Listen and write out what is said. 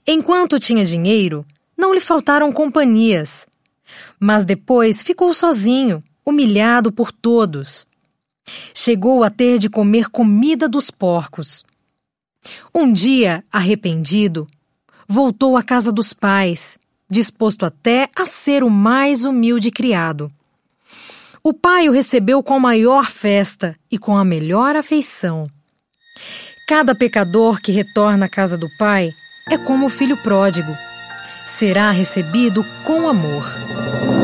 Enquanto tinha dinheiro, não lhe faltaram companhias. Mas depois ficou sozinho, humilhado por todos. Chegou a ter de comer comida dos porcos. Um dia, arrependido, voltou à casa dos pais, disposto até a ser o mais humilde criado. O pai o recebeu com a maior festa e com a melhor afeição. Cada pecador que retorna à casa do pai é como o filho pródigo. Será recebido com amor.